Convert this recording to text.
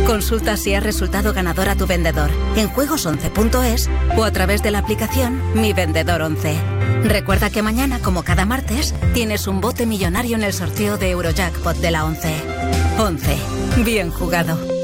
Consulta si has resultado ganador a tu vendedor en juegos11.es o a través de la aplicación Mi Vendedor 11. Recuerda que mañana, como cada martes, tienes un bote millonario en el sorteo de Eurojackpot de la 11. 11. Bien jugado.